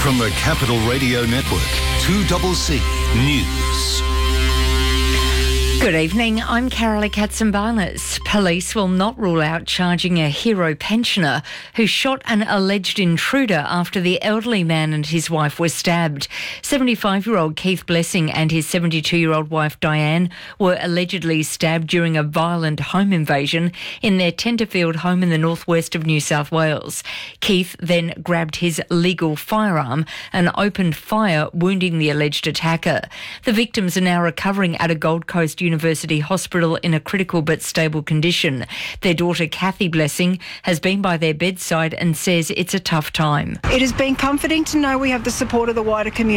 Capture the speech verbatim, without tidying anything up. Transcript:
From the Capital Radio Network, two C C News. Good evening, I'm Carolee Katsimbanis. Police will not rule out charging a hero pensioner who shot an alleged intruder after the elderly man and his wife were stabbed. seventy-five-year-old Keith Blessing and his seventy-two-year-old wife Diane were allegedly stabbed during a violent home invasion in their Tenterfield home in the northwest of New South Wales. Keith then grabbed his legal firearm and opened fire, wounding the alleged attacker. The victims are now recovering at a Gold Coast University hospital in a critical but stable condition. Their daughter Kathy Blessing has been by their bedside and says it's a tough time. It has been comforting to know we have the support of the wider community.